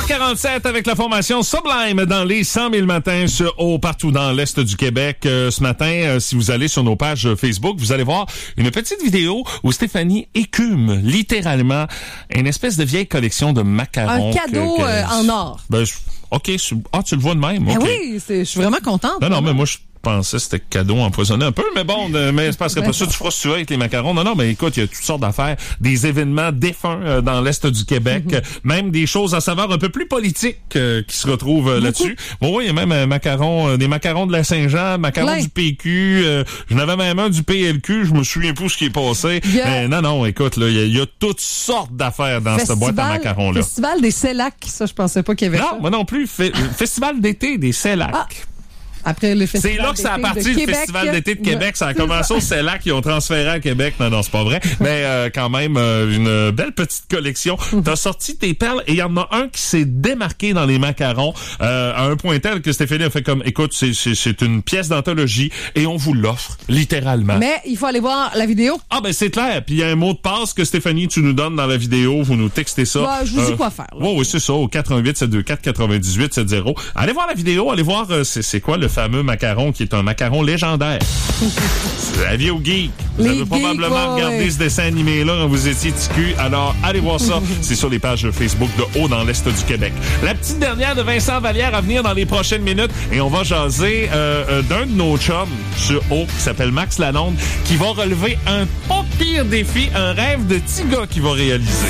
8h47 avec la formation Sublime dans les 100 000 matins partout dans l'Est du Québec. Ce matin, si vous allez sur nos pages Facebook, vous allez voir une petite vidéo où Stéphanie écume littéralement une espèce de vieille collection de macarons. Un cadeau en or. OK. Tu le vois de même? Ben okay. Oui, je suis vraiment contente. Non, mais moi, je pensais que c'était cadeau empoisonné un peu, mais bon, mais c'est parce que pas ça, tu feras ce que tu veux avec les macarons. Non, mais écoute, il y a toutes sortes d'affaires, des événements défunts dans l'Est du Québec, même des choses à saveur un peu plus politique qui se retrouvent là-dessus. Bon, oui, il y a même des macarons de la Saint-Jean, macarons du PQ, j'en avais même un du PLQ, je me souviens plus ce qui est passé. Mais non, écoute, là, il y a toutes sortes d'affaires dans cette boîte à macarons-là. Festival des CELAC, ça, je pensais pas qu'il y avait ça. Non, moi non plus. Festival d'été des CELAC. Ah. Après le festival c'est là que ça a parti, le Festival d'été de Québec. Ça a commencé au CELAC, ils ont transféré à Québec. Non, c'est pas vrai. Mais quand même, une belle petite collection. T'as sorti tes perles et il y en a un qui s'est démarqué dans les macarons à un point tel que Stéphanie a fait comme, écoute, c'est une pièce d'anthologie et on vous l'offre, littéralement. Mais il faut aller voir la vidéo. Ah ben c'est clair. Puis il y a un mot de passe que Stéphanie, tu nous donnes dans la vidéo. Vous nous textez ça. Je vous dis quoi faire. Oui, c'est ça, au 88 724 98 70. Allez voir la vidéo, allez voir c'est quoi le fameux macaron qui est un macaron légendaire. Avis aux geeks. Vous avez probablement regardé ce dessin animé-là quand vous étiez ticu. Alors, allez voir ça. C'est sur les pages Facebook de Haut dans l'Est du Québec. La petite dernière de Vincent Vallière à venir dans les prochaines minutes. Et on va jaser d'un de nos chums sur Haut qui s'appelle Max Lalonde qui va relever un pas pire défi, un rêve de petit gars qu'il va réaliser.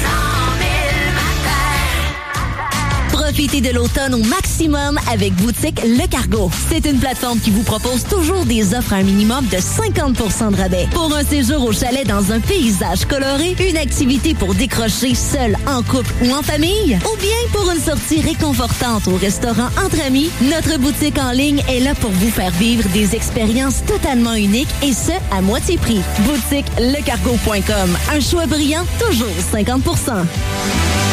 Profitez de l'automne au maximum avec Boutique Le Cargo. C'est une plateforme qui vous propose toujours des offres à un minimum de 50% de rabais. Pour un séjour au chalet dans un paysage coloré, une activité pour décrocher seul, en couple ou en famille, ou bien pour une sortie réconfortante au restaurant entre amis, notre boutique en ligne est là pour vous faire vivre des expériences totalement uniques et ce, à moitié prix. Boutique lecargo.com. Un choix brillant, toujours 50%.